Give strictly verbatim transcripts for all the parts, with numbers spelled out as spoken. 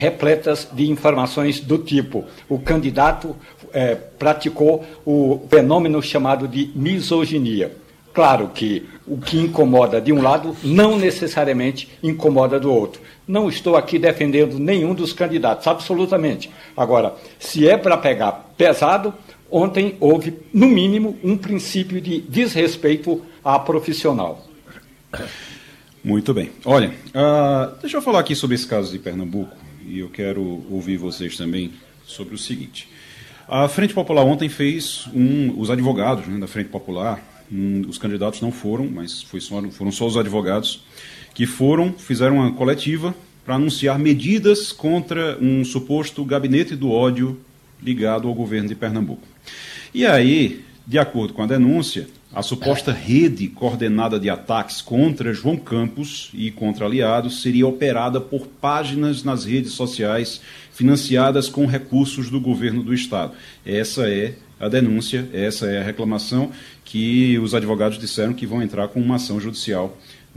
repletas de informações do tipo: o candidato é, praticou o fenômeno chamado de misoginia. Claro que o que incomoda de um lado não necessariamente incomoda do outro. Não estou aqui defendendo nenhum dos candidatos, absolutamente. Agora, se é para pegar pesado, ontem houve, no mínimo, um princípio de desrespeito à profissional. Muito bem. Olha, uh, deixa eu falar aqui sobre esse caso de Pernambuco, e eu quero ouvir vocês também sobre o seguinte. A Frente Popular ontem fez, um, os advogados, né, da Frente Popular, um, os candidatos não foram, mas foi só, foram só os advogados, que foram, fizeram uma coletiva para anunciar medidas contra um suposto gabinete do ódio ligado ao governo de Pernambuco. E aí, de acordo com a denúncia, a suposta rede coordenada de ataques contra João Campos e contra aliados seria operada por páginas nas redes sociais financiadas com recursos do governo do Estado. Essa é a denúncia, essa é a reclamação que os advogados disseram que vão entrar com uma ação judicial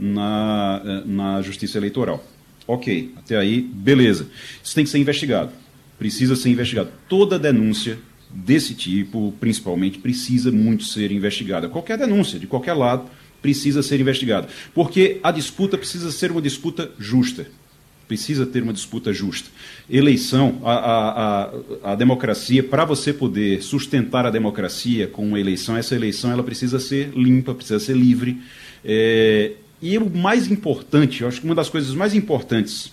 na, na Justiça Eleitoral. Ok, até aí, beleza. Isso tem que ser investigado, precisa ser investigado. Toda denúncia desse tipo, principalmente, precisa muito ser investigada. Qualquer denúncia, de qualquer lado, precisa ser investigada. Porque a disputa precisa ser uma disputa justa. Precisa ter uma disputa justa. Eleição, a, a, a, a democracia, para você poder sustentar a democracia com uma eleição, essa eleição ela precisa ser limpa, precisa ser livre. É, e o mais importante, eu acho que uma das coisas mais importantes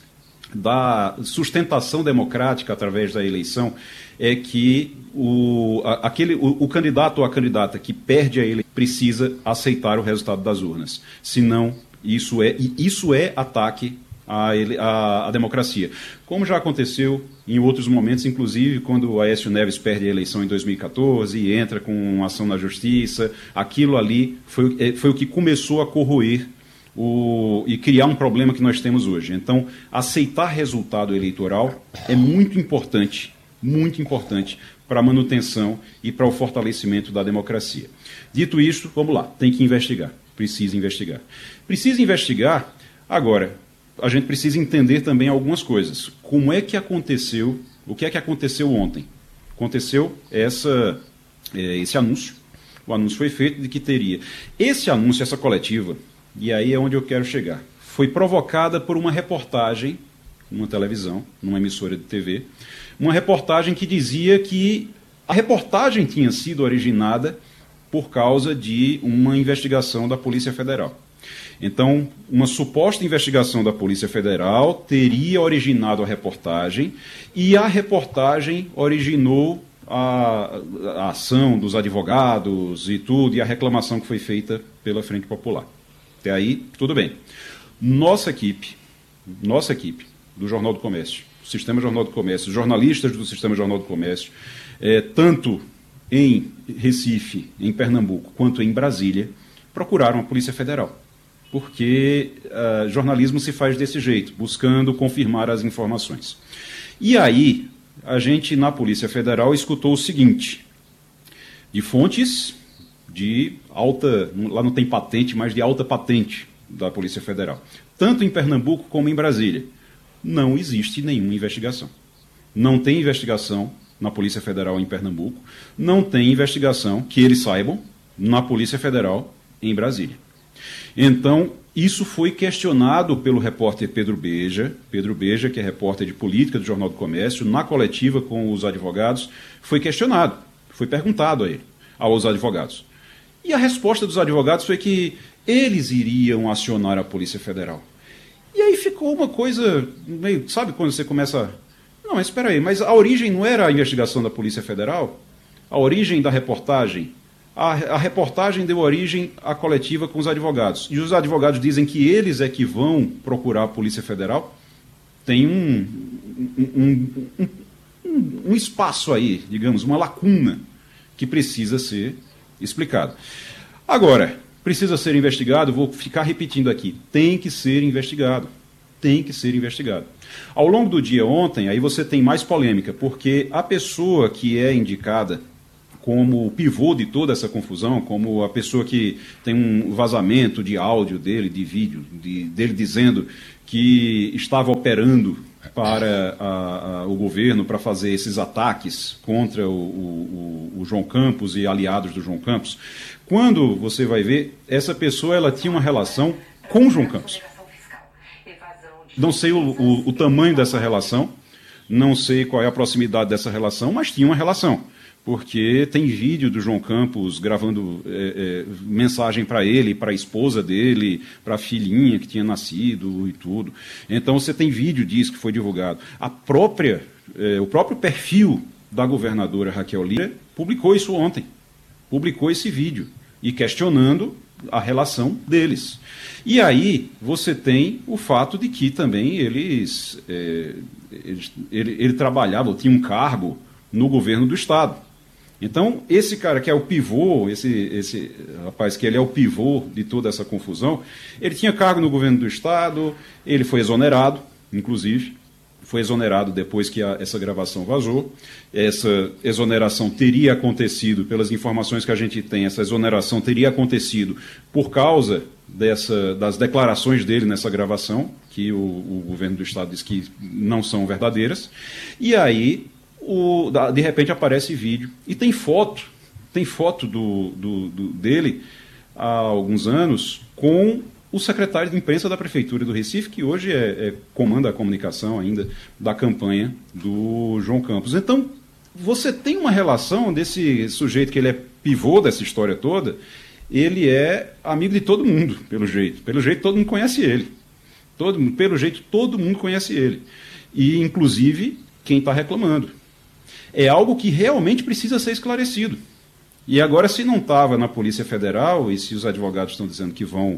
da sustentação democrática através da eleição é que o, a, aquele, o, o candidato ou a candidata que perde a eleição precisa aceitar o resultado das urnas. Senão, isso é, isso é ataque à, à, à democracia. Como já aconteceu em outros momentos, inclusive quando o Aécio Neves perde a eleição em dois mil e catorze e entra com uma ação na justiça, aquilo ali foi, foi o que começou a corroer O, e criar um problema que nós temos hoje. Então, aceitar resultado eleitoral é muito importante, muito importante para a manutenção e para o fortalecimento da democracia. Dito isto, vamos lá, tem que investigar, precisa investigar. Precisa investigar, agora, a gente precisa entender também algumas coisas. Como é que aconteceu, o que é que aconteceu ontem? Aconteceu essa, é, esse anúncio, o anúncio foi feito de que teria. Esse anúncio, essa coletiva, e aí é onde eu quero chegar. Foi provocada por uma reportagem, numa televisão, numa emissora de T V, uma reportagem que dizia que a reportagem tinha sido originada por causa de uma investigação da Polícia Federal. Então, uma suposta investigação da Polícia Federal teria originado a reportagem e a reportagem originou a, a ação dos advogados e tudo, e a reclamação que foi feita pela Frente Popular. Até aí, tudo bem. Nossa equipe, nossa equipe do Jornal do Comércio, do Sistema Jornal do Comércio, jornalistas do Sistema Jornal do Comércio, é, tanto em Recife, em Pernambuco, quanto em Brasília, procuraram a Polícia Federal. Porque uh, jornalismo se faz desse jeito, buscando confirmar as informações. E aí, a gente, na Polícia Federal, escutou o seguinte, de fontes de alta, lá não tem patente, mas de alta patente da Polícia Federal. Tanto em Pernambuco como em Brasília. Não existe nenhuma investigação. Não tem investigação na Polícia Federal em Pernambuco, não tem investigação, que eles saibam, na Polícia Federal em Brasília. Então, isso foi questionado pelo repórter Pedro Beja, Pedro Beja, que é repórter de política do Jornal do Comércio, na coletiva com os advogados, foi questionado, foi perguntado a ele, aos advogados. E a resposta dos advogados foi que eles iriam acionar a Polícia Federal. E aí ficou uma coisa meio... Sabe quando você começa... Não, mas espera aí, mas a origem não era a investigação da Polícia Federal? A origem da reportagem? A, a reportagem deu origem à coletiva com os advogados. E os advogados dizem que eles é que vão procurar a Polícia Federal? Tem um, um, um, um, um espaço aí, digamos, uma lacuna que precisa ser explicado. Agora, precisa ser investigado, vou ficar repetindo aqui, tem que ser investigado, tem que ser investigado. Ao longo do dia ontem, aí você tem mais polêmica, porque a pessoa que é indicada como pivô de toda essa confusão, como a pessoa que tem um vazamento de áudio dele, de vídeo, de, dele dizendo que estava operando para a, a, o governo para fazer esses ataques contra o, o, o João Campos e aliados do João Campos, quando você vai ver, essa pessoa ela tinha uma relação com o João Campos. Não sei o, o, o tamanho dessa relação, não sei qual é a proximidade dessa relação, mas tinha uma relação. Porque tem vídeo do João Campos gravando é, é, mensagem para ele, para a esposa dele, para a filhinha que tinha nascido e tudo. Então você tem vídeo disso que foi divulgado. A própria, é, o próprio perfil da governadora Raquel Lira publicou isso ontem. Publicou esse vídeo e questionando a relação deles. E aí você tem o fato de que também eles, é, eles ele, ele trabalhava, tinha um cargo no governo do Estado. Então, esse cara que é o pivô, esse, esse rapaz que ele é o pivô de toda essa confusão, ele tinha cargo no governo do Estado, ele foi exonerado, inclusive, foi exonerado depois que a, essa gravação vazou. Essa exoneração teria acontecido, pelas informações que a gente tem, essa exoneração teria acontecido por causa dessa, das declarações dele nessa gravação, que o, o governo do Estado diz que não são verdadeiras. E aí... O, de repente aparece vídeo e tem foto, tem foto do, do, do, dele há alguns anos com o secretário de imprensa da Prefeitura do Recife, que hoje é, é, comanda a comunicação ainda da campanha do João Campos. Então, você tem uma relação desse sujeito que ele é pivô dessa história toda, ele é amigo de todo mundo, pelo jeito. Pelo jeito, todo mundo conhece ele. Todo, pelo jeito, todo mundo conhece ele. E, inclusive, quem está reclamando. É algo que realmente precisa ser esclarecido. E agora, se não estava na Polícia Federal, e se os advogados estão dizendo que vão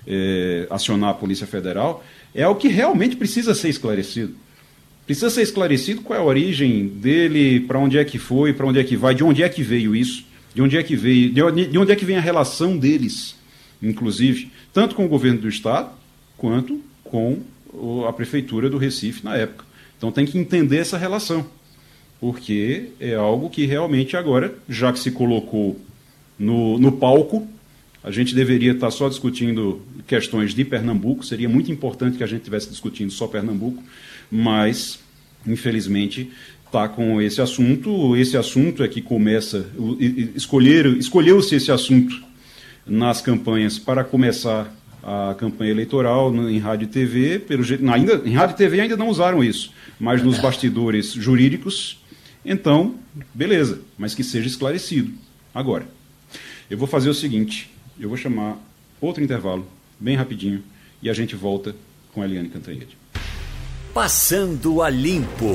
é, acionar a Polícia Federal, é algo que realmente precisa ser esclarecido. Precisa ser esclarecido qual é a origem dele, para onde é que foi, para onde é que vai, de onde é que veio isso, de onde é que veio, de onde, de onde é que vem a relação deles, inclusive, tanto com o governo do Estado, quanto com a Prefeitura do Recife na época. Então tem que entender essa relação. Porque é algo que realmente agora, já que se colocou no, no palco, a gente deveria estar só discutindo questões de Pernambuco, seria muito importante que a gente estivesse discutindo só Pernambuco, mas, infelizmente, está com esse assunto. Esse assunto é que começa, escolher, escolheu-se esse assunto nas campanhas para começar a campanha eleitoral em rádio e T V, pelo jeito, ainda, em rádio e T V ainda não usaram isso, mas nos bastidores jurídicos. Então, beleza, mas que seja esclarecido. Agora, eu vou fazer o seguinte, eu vou chamar outro intervalo, bem rapidinho, e a gente volta com a Eliane Cantanhede. Passando a Limpo.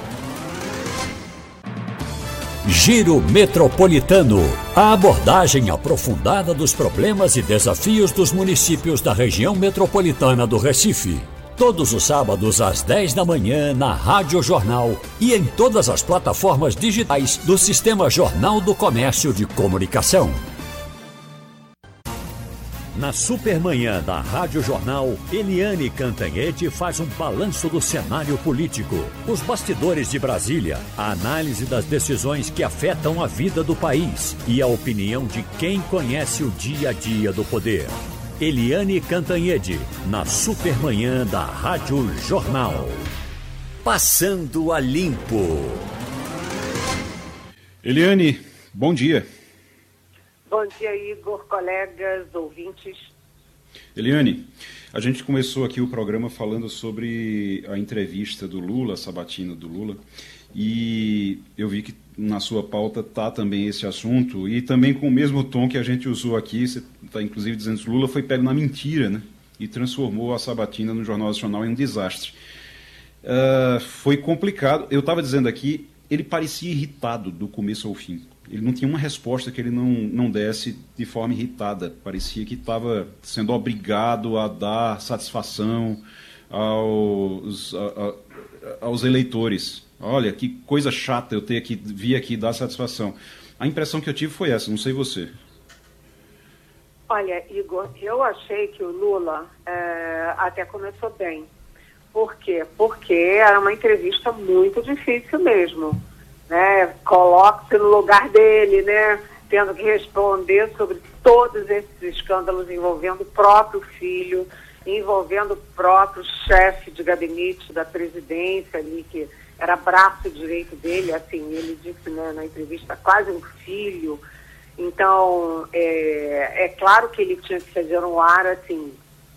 Giro Metropolitano. A abordagem aprofundada dos problemas e desafios dos municípios da região metropolitana do Recife. Todos os sábados às dez da manhã na Rádio Jornal e em todas as plataformas digitais do Sistema Jornal do Comércio de Comunicação. Na Supermanhã da Rádio Jornal, Eliane Cantanhede faz um balanço do cenário político, os bastidores de Brasília, a análise das decisões que afetam a vida do país e a opinião de quem conhece o dia a dia do poder. Eliane Cantanhede, na Supermanhã da Rádio Jornal. Passando a Limpo. Eliane, bom dia. Bom dia, Igor, colegas, ouvintes. Eliane, a gente começou aqui o programa falando sobre a entrevista do Lula, a sabatina do Lula, e eu vi que na sua pauta está também esse assunto, e também com o mesmo tom que a gente usou aqui, você está inclusive dizendo que Lula foi pego na mentira, né? E transformou a sabatina no Jornal Nacional em um desastre. Uh, foi complicado. Eu estava dizendo aqui, ele parecia irritado do começo ao fim. Ele não tinha uma resposta que ele não, não desse de forma irritada. Parecia que estava sendo obrigado a dar satisfação aos, a, a, aos eleitores. Olha, que coisa chata eu ter que vir aqui dar satisfação. A impressão que eu tive foi essa, não sei você. Olha, Igor, eu achei que o Lula é, até começou bem. Por quê? Porque era uma entrevista muito difícil mesmo. Né? Coloca-se no lugar dele, né? Tendo que responder sobre todos esses escândalos envolvendo o próprio filho. envolvendo o próprio chefe de gabinete da presidência ali, que era braço direito dele, assim, ele disse, né, na entrevista, quase um filho. Então, é, é claro que ele tinha que fazer um ar, assim,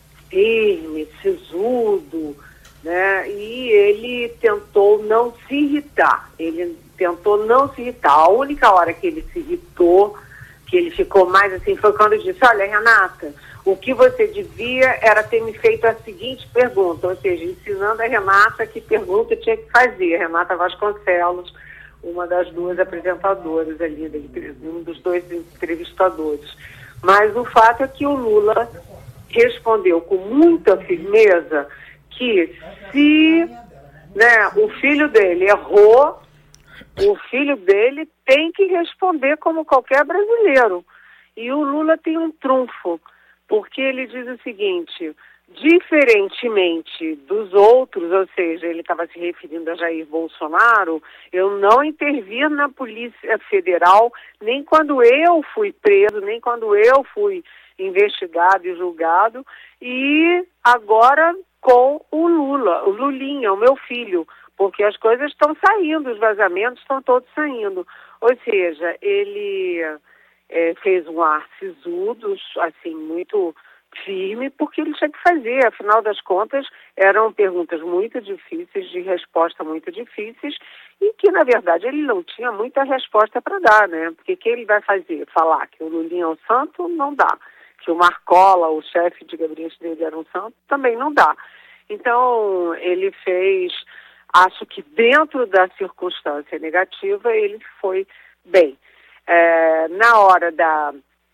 firme, sisudo, né, e ele tentou não se irritar, ele tentou não se irritar. A única hora que ele se irritou, que ele ficou mais assim, foi quando ele disse, olha, Renata, o que você devia era ter me feito a seguinte pergunta, ou seja, ensinando a Renata que pergunta tinha que fazer. Renata Vasconcelos, uma das duas apresentadoras ali, um dos dois entrevistadores. Mas o fato é que o Lula respondeu com muita firmeza que se, né, o filho dele errou, o filho dele tem que responder como qualquer brasileiro. E o Lula tem um trunfo, porque ele diz o seguinte, diferentemente dos outros, ou seja, ele estava se referindo a Jair Bolsonaro, eu não intervi na Polícia Federal, nem quando eu fui preso, nem quando eu fui investigado e julgado, e agora com o Lula, o Lulinha, o meu filho, porque as coisas estão saindo, os vazamentos estão todos saindo. Ou seja, ele é, fez um ar sisudo, assim, muito firme, porque ele tinha que fazer. Afinal das contas, eram perguntas muito difíceis, de resposta muito difíceis, e que, na verdade, ele não tinha muita resposta para dar, né? Porque o que ele vai fazer? Falar que o Lulinha é um santo? Não dá. Que o Marcola, o chefe de gabinete dele, era um santo? Também não dá. Então, ele fez... Acho que dentro da circunstância negativa ele foi bem. É, na hora da,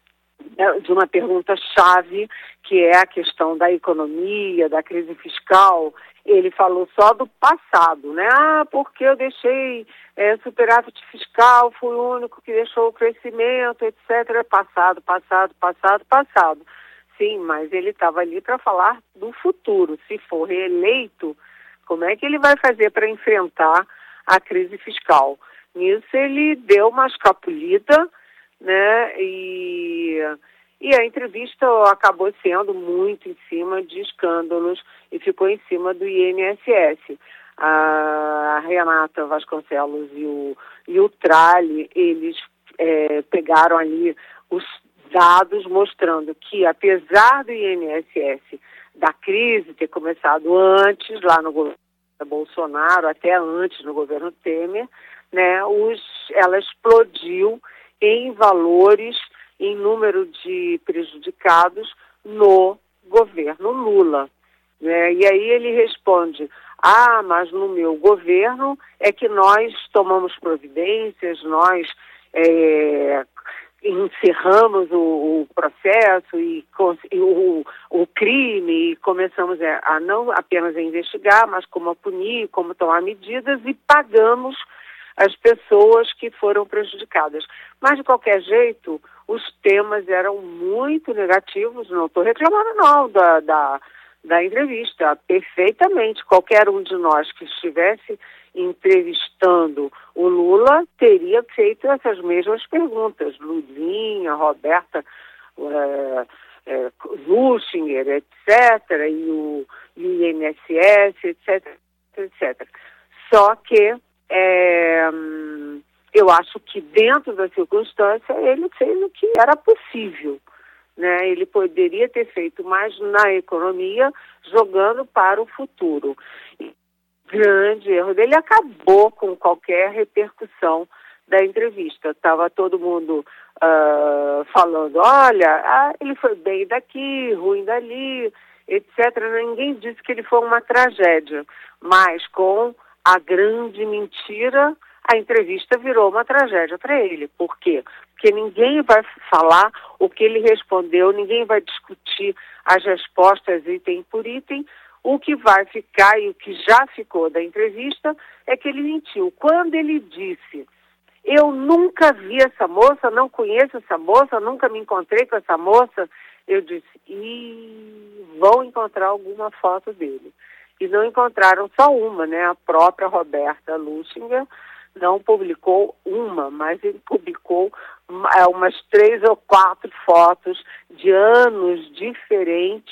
de uma pergunta-chave, que é a questão da economia, da crise fiscal, ele falou só do passado, né? Ah, porque eu deixei é, superávit fiscal, fui o único que deixou o crescimento, etcétera. Passado, passado, passado, passado. Sim, mas ele estava ali para falar do futuro. Se for reeleito, como é que ele vai fazer para enfrentar a crise fiscal? Nisso ele deu uma escapulida, né? E, e a entrevista acabou sendo muito em cima de escândalos e ficou em cima do I N S S. A Renata Vasconcelos e o, e o Tralli, eles é, pegaram ali os dados mostrando que, apesar do I N S S da crise ter começado antes, lá no governo Bolsonaro, até antes no governo Temer, né, os, ela explodiu em valores, em número de prejudicados no governo Lula. Né? E aí ele responde, ah, mas no meu governo é que nós tomamos providências, nós é, encerramos o, o processo e, e o, o crime e começamos a, a não apenas a investigar, mas como a punir, como tomar medidas e pagamos as pessoas que foram prejudicadas. Mas, de qualquer jeito, os temas eram muito negativos, não estou reclamando não da, da, da entrevista, perfeitamente. Qualquer um de nós que estivesse entrevistando o Lula teria feito essas mesmas perguntas. Lulinha, Roberta é, é, Luchinger, etcétera, e o, e o I N S S, etc, etcétera. Só que é, eu acho que dentro da circunstância ele fez o que era possível. Né? Ele poderia ter feito mais na economia, jogando para o futuro. E grande erro dele, acabou com qualquer repercussão da entrevista. Estava todo mundo uh, falando, olha, ah, ele foi bem daqui, ruim dali, etcétera. Ninguém disse que ele foi uma tragédia, mas com a grande mentira, a entrevista virou uma tragédia para ele. Por quê? Porque ninguém vai falar o que ele respondeu, ninguém vai discutir as respostas item por item. O que vai ficar e o que já ficou da entrevista é que ele mentiu. Quando ele disse, eu nunca vi essa moça, não conheço essa moça, nunca me encontrei com essa moça, eu disse, ih, vão encontrar alguma foto dele. E não encontraram só uma, né? A própria Roberta Luchinger não publicou uma, mas ele publicou umas três ou quatro fotos de anos diferentes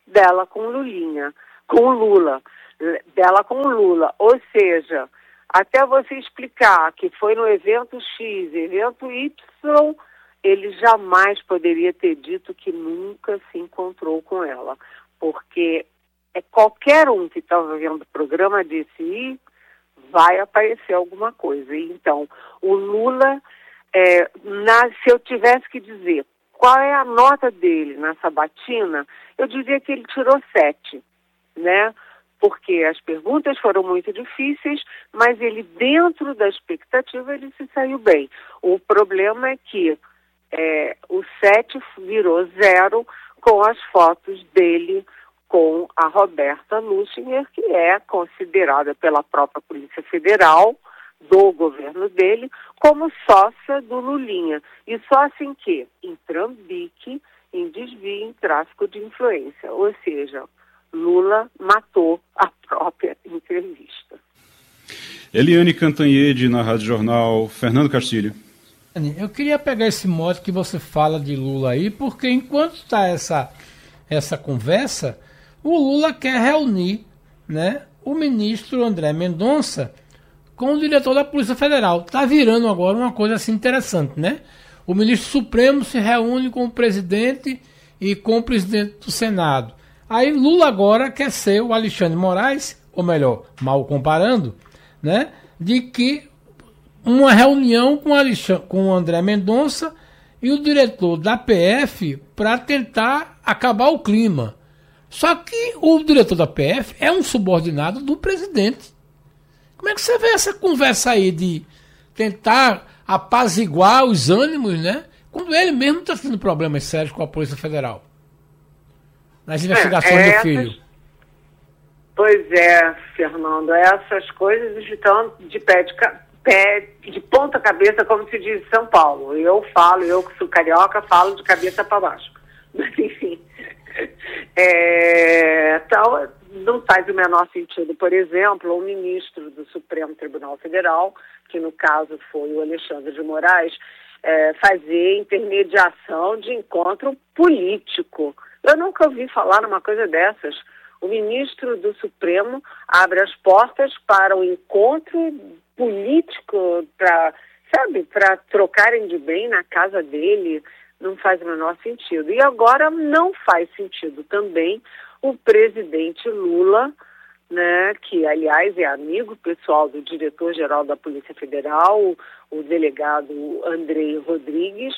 dela com Lulinha, com o Lula, dela com o Lula. Ou seja, até você explicar que foi no evento X, evento Y, ele jamais poderia ter dito que nunca se encontrou com ela. Porque é qualquer um que estava vendo o programa disse, e vai aparecer alguma coisa. Então, o Lula, é, na, se eu tivesse que dizer qual é a nota dele na sabatina, eu diria que ele tirou sete, né? Porque as perguntas foram muito difíceis, mas ele, dentro da expectativa, ele se saiu bem. O problema é que é, o sete virou zero com as fotos dele com a Roberta Luchinger, que é considerada pela própria Polícia Federal, do governo dele, como sócia do Lulinha. E sócia em quê? Em trambique, em desvio, em tráfico de influência. Ou seja, Lula matou a própria entrevista. Eliane Cantanhede, na Rádio Jornal. Fernando Castilho. Eu queria pegar esse mote que você fala de Lula aí, porque enquanto está essa, essa conversa, o Lula quer reunir, né, o ministro André Mendonça com o diretor da Polícia Federal. Está virando agora uma coisa assim interessante, né? O ministro Supremo se reúne com o presidente e com o presidente do Senado. Aí Lula agora quer ser o Alexandre Moraes, ou melhor, mal comparando, né, de que uma reunião com, Alexandre, com o André Mendonça e o diretor da P F para tentar acabar o clima. Só que o diretor da P F é um subordinado do presidente. Como é que você vê essa conversa aí de tentar apaziguar os ânimos, né? Quando ele mesmo está tendo problemas sérios com a Polícia Federal nas investigações é, é do filho. Essas... Pois é, Fernando, essas coisas estão de pé de, pé de ponta cabeça, como se diz em São Paulo. Eu falo, eu que sou carioca, falo de cabeça para baixo. Mas, enfim, é, então, não faz o menor sentido, por exemplo, o ministro do Supremo Tribunal Federal, que no caso foi o Alexandre de Moraes, é, fazer intermediação de encontro político. Eu nunca ouvi falar numa coisa dessas. O ministro do Supremo abre as portas para o encontro político, para, sabe, para trocarem de bem na casa dele. Não faz o menor sentido. E agora não faz sentido também o presidente Lula, né, que, aliás, é amigo pessoal do diretor-geral da Polícia Federal, o, o delegado Andrei Rodrigues,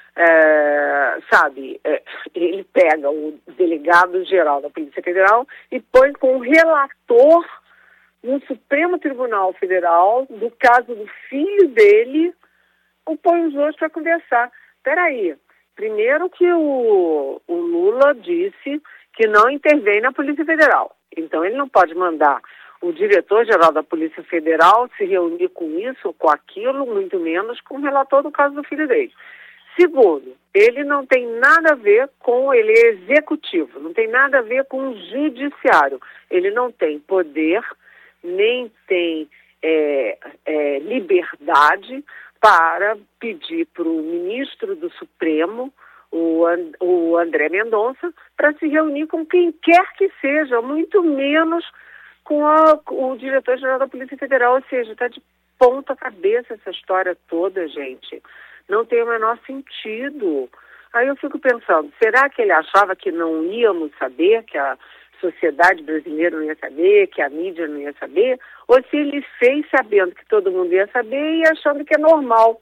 é, sabe, é, ele pega o delegado-geral da Polícia Federal e põe com o relator no Supremo Tribunal Federal, do caso do filho dele, ou põe os dois para conversar. Peraí, primeiro que o, o Lula disse que não intervém na Polícia Federal. Então ele não pode mandar o diretor-geral da Polícia Federal se reunir com isso ou com aquilo, muito menos com o relator do caso do filho dele. Segundo, ele não tem nada a ver com, ele é executivo, não tem nada a ver com o judiciário. Ele não tem poder, nem tem é, é, liberdade para pedir para o ministro do Supremo, o, And, o André Mendonça, para se reunir com quem quer que seja, muito menos com, a, com o diretor-geral da Polícia Federal. Ou seja, está de ponta cabeça essa história toda, gente. Não tem o menor sentido. Aí eu fico pensando, será que ele achava que não íamos saber, que a sociedade brasileira não ia saber, que a mídia não ia saber? Ou se ele fez sabendo que todo mundo ia saber e achando que é normal?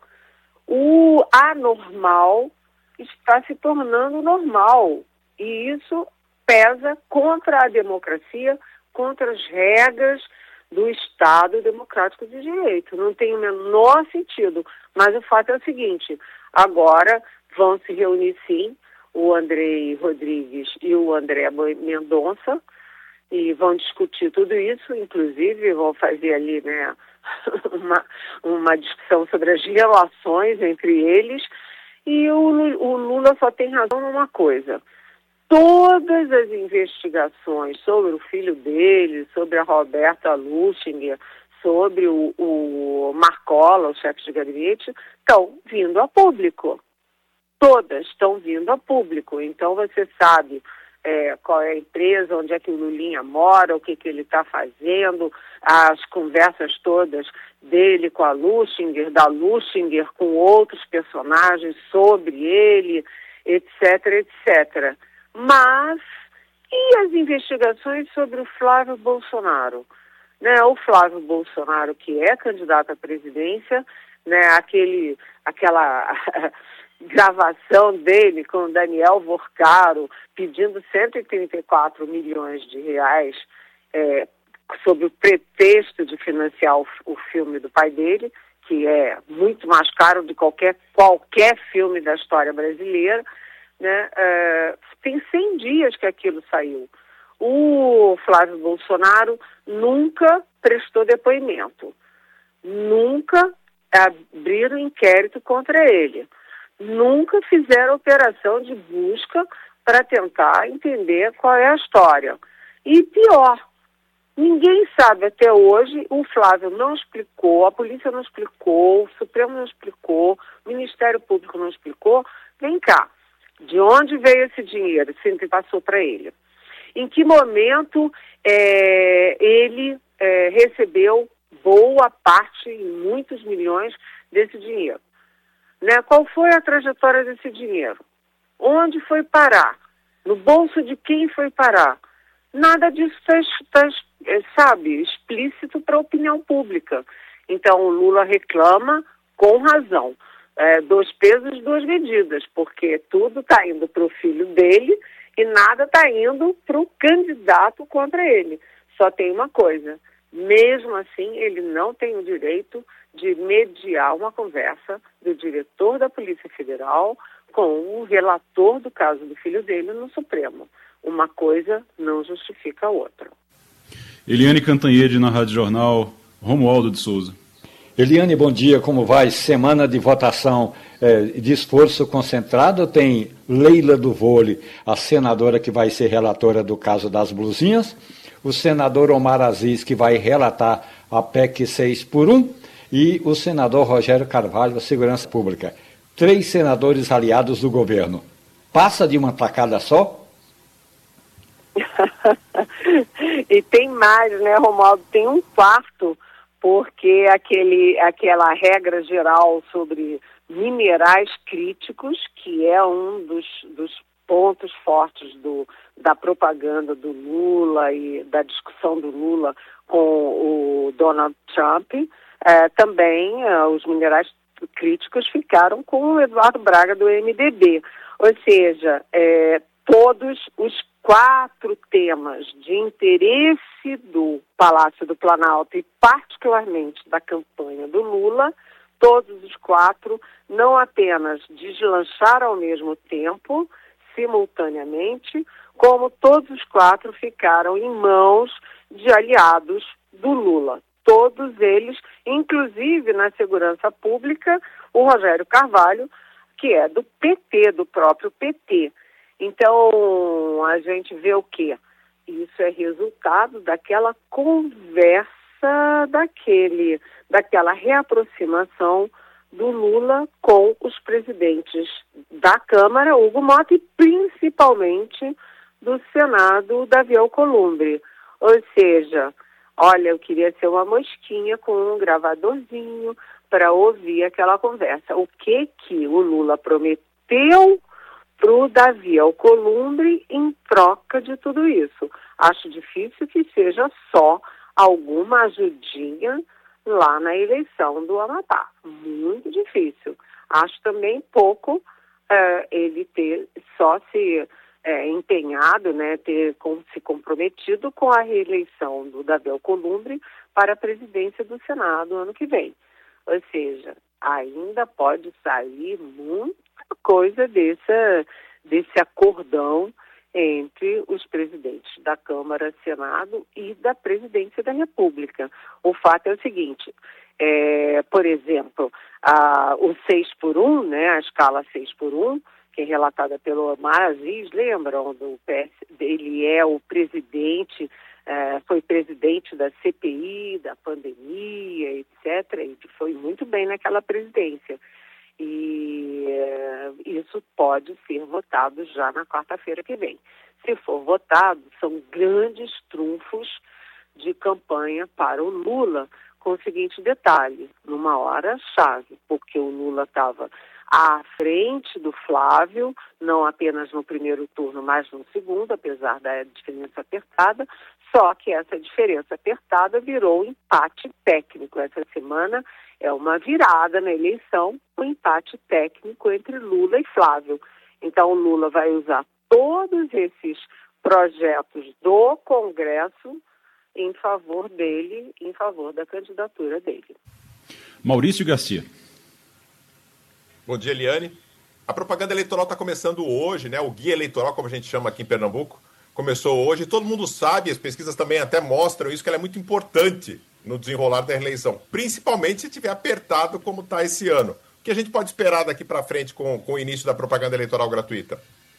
O anormal está se tornando normal. E isso pesa contra a democracia, contra as regras do Estado Democrático de Direito. Não tem o menor sentido. Mas o fato é o seguinte, agora vão se reunir sim o Andrei Rodrigues e o André Mendonça e vão discutir tudo isso, inclusive vão fazer ali, né, uma, uma discussão sobre as relações entre eles. E o, o Lula só tem razão numa coisa: todas as investigações sobre o filho dele, sobre a Roberta Luchinger, sobre o, o Marcola, o chefe de gabinete, estão vindo a público. Todas estão vindo a público. Então você sabe é, qual é a empresa, onde é que o Lulinha mora, o que, que ele está fazendo, as conversas todas dele com a Luchinger, da Luchinger com outros personagens sobre ele, etc, etcétera. Mas, e as investigações sobre o Flávio Bolsonaro? Né, o Flávio Bolsonaro, que é candidato à presidência, né, aquele, aquela gravação dele com o Daniel Vorcaro pedindo cento e trinta e quatro milhões de reais é, sob o pretexto de financiar o, o filme do pai dele, que é muito mais caro do que qualquer, qualquer filme da história brasileira, né, é, tem cem dias que aquilo saiu. O Flávio Bolsonaro nunca prestou depoimento, nunca abriram inquérito contra ele, nunca fizeram operação de busca para tentar entender qual é a história. E pior, ninguém sabe até hoje, o Flávio não explicou, a polícia não explicou, o Supremo não explicou, o Ministério Público não explicou. Vem cá, de onde veio esse dinheiro, sempre passou para ele? Em que momento é, ele é, recebeu boa parte, muitos milhões desse dinheiro? Né? Qual foi a trajetória desse dinheiro? Onde foi parar? No bolso de quem foi parar? Nada disso está, sabe, explícito para a opinião pública. Então, o Lula reclama com razão. É, dois pesos, duas medidas, porque tudo está indo para o filho dele e nada está indo para o candidato contra ele. Só tem uma coisa, mesmo assim ele não tem o direito de mediar uma conversa do diretor da Polícia Federal com o relator do caso do filho dele no Supremo. Uma coisa não justifica a outra. Eliane Cantanhede na Rádio Jornal, Romualdo de Souza. Eliane, bom dia, como vai? Semana de votação é, de esforço concentrado, tem Leila do Vôlei, a senadora que vai ser relatora do caso das blusinhas, o senador Omar Aziz, que vai relatar a P E C seis por um, e o senador Rogério Carvalho, da Segurança Pública. Três senadores aliados do governo. Passa de uma tacada só? E tem mais, né, Romualdo? Tem um quarto, porque aquele, aquela regra geral sobre minerais críticos, que é um dos, dos pontos fortes do, da propaganda do Lula e da discussão do Lula com o Donald Trump, é, também é, os minerais críticos ficaram com o Eduardo Braga do M D B. Ou seja, é, todos os quatro temas de interesse do Palácio do Planalto e particularmente da campanha do Lula, todos os quatro não apenas deslancharam ao mesmo tempo, simultaneamente, como todos os quatro ficaram em mãos de aliados do Lula. Todos eles, inclusive na segurança pública, o Rogério Carvalho, que é do P T, do próprio P T. Então, a gente vê o quê? Isso é resultado daquela conversa, daquele, daquela reaproximação do Lula com os presidentes da Câmara, Hugo Mota, e principalmente do Senado, Davi Alcolumbre. Ou seja, olha, eu queria ser uma mosquinha com um gravadorzinho para ouvir aquela conversa. O que que o Lula prometeu para o Davi Alcolumbre em troca de tudo isso? Acho difícil que seja só alguma ajudinha lá na eleição do Amapá. Muito difícil. Acho também pouco uh, ele ter só se uh, empenhado, né, ter com, se comprometido com a reeleição do Davi Alcolumbre para a presidência do Senado ano que vem. Ou seja, ainda pode sair muita coisa desse, desse acordão entre os presidentes da Câmara, Senado e da Presidência da República. O fato é o seguinte, é, por exemplo, a, o seis por um, né, a escala seis por um, que é relatada pelo Omar Aziz, lembram do P S, ele é o presidente, é, foi presidente da C P I, da pandemia, etcétera, e foi muito bem naquela presidência. E é, isso pode ser votado já na quarta-feira que vem. se for votado, são grandes trunfos de campanha para o Lula, com o seguinte detalhe, numa hora-chave, porque o Lula estava à frente do Flávio, não apenas no primeiro turno, mas no segundo, apesar da diferença apertada, só que essa diferença apertada virou empate técnico. Essa semana é uma virada na eleição, um empate técnico entre Lula e Flávio. Então o Lula vai usar todos esses projetos do Congresso em favor dele, em favor da candidatura dele. Maurício Garcia. Bom dia, Eliane. A propaganda eleitoral está começando hoje, né? O guia eleitoral, como a gente chama aqui em Pernambuco, começou hoje. Todo mundo sabe, as pesquisas também até mostram isso, que ela é muito importante no desenrolar da eleição, principalmente se estiver apertado como está esse ano. O que a gente pode esperar daqui para frente com, com o início da propaganda eleitoral gratuita?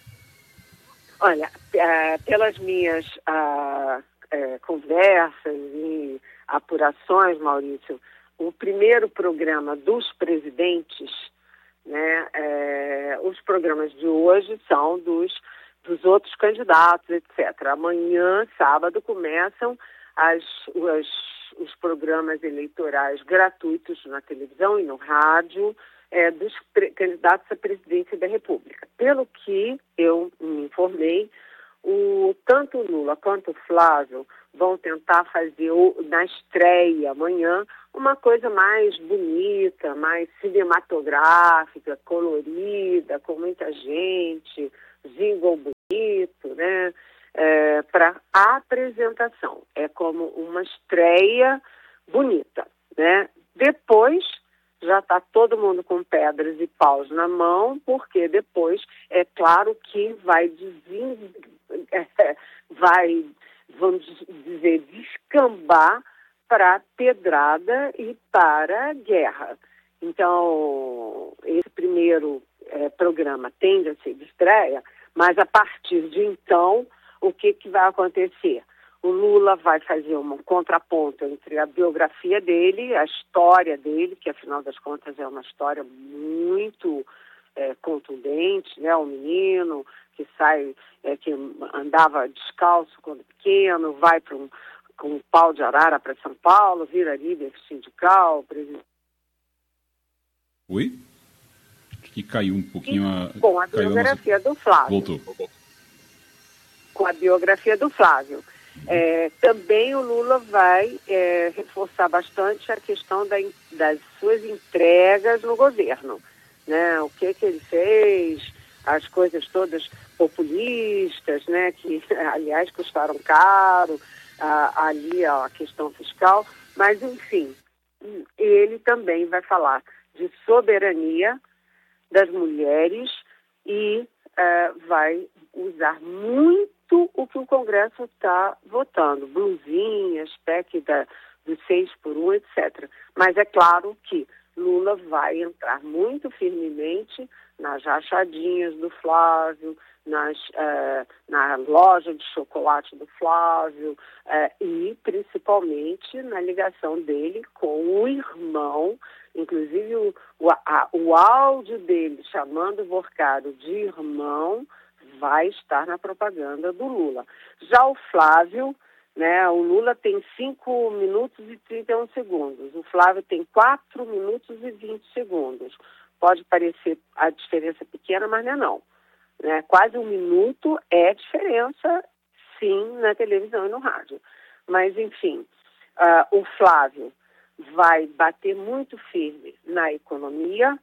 Olha, uh, pelas minhas uh, uh, conversas e apurações, Maurício, o primeiro programa dos presidentes, né, é, os programas de hoje são dos, dos outros candidatos, etcétera. Amanhã, sábado, começam as, as, os programas eleitorais gratuitos na televisão e no rádio é, dos pre- candidatos à presidência da República. Pelo que eu me informei, o, tanto o Lula quanto o Flávio vão tentar fazer o, na estreia amanhã uma coisa mais bonita, mais cinematográfica, colorida, com muita gente, jingle bonito, né? É, para a apresentação. É como uma estreia bonita, né? Depois já está todo mundo com pedras e paus na mão, porque depois é claro que vai desin... vai, vamos dizer, descambar para pedrada e para guerra. Então, esse primeiro é, programa tende a ser de estreia, mas a partir de então, o que, que vai acontecer? O Lula vai fazer um contraponto entre a biografia dele, a história dele, que afinal das contas é uma história muito é, contundente, né? Um menino que sai, é, que andava descalço quando pequeno, vai para um com um pau de arara para São Paulo, vira líder sindical, presidente. Oi? Acho que caiu um pouquinho a... Com a biografia do Flávio. Voltou. Com a biografia do Flávio. É, também o Lula vai é, reforçar bastante a questão da, das suas entregas no governo, né? O que, que ele fez, as coisas todas populistas, né? Que, aliás, custaram caro, a, ali a questão fiscal, mas, enfim, ele também vai falar de soberania das mulheres e uh, vai usar muito o que o Congresso está votando, blusinhas, P E C da, do seis por um, etcétera. Mas é claro que Lula vai entrar muito firmemente nas rachadinhas do Flávio, nas, uh, na loja de chocolate do Flávio uh, e principalmente na ligação dele com o irmão, inclusive o, o, a, o áudio dele chamando o Vorcado de irmão vai estar na propaganda do Lula. Já o Flávio, né, o Lula tem cinco minutos e trinta e um segundos, o Flávio tem quatro minutos e vinte segundos. Pode parecer a diferença pequena, mas não é não. Né? Quase um minuto é diferença, sim, na televisão e no rádio. Mas, enfim, uh, o Flávio vai bater muito firme na economia,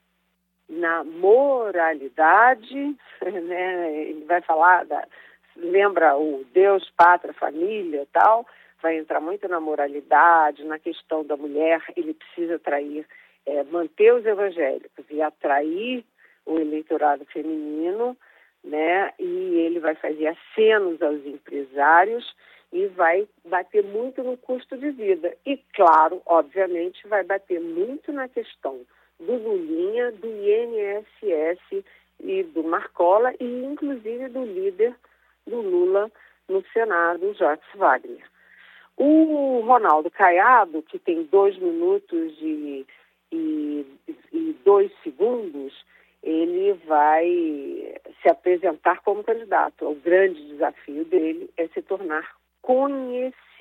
na moralidade, né? Ele vai falar, da, lembra o Deus, pátria, família e tal, vai entrar muito na moralidade, na questão da mulher, ele precisa atrair, é, manter os evangélicos e atrair o eleitorado feminino, né? E ele vai fazer acenos aos empresários e vai bater muito no custo de vida. E, claro, obviamente, vai bater muito na questão do Lulinha, do I N S S e do Marcola e, inclusive, do líder do Lula no Senado, Jacques Wagner. O Ronaldo Caiado, que tem dois minutos e, e, e dois segundos, ele vai se apresentar como candidato. O grande desafio dele é se tornar conhecido.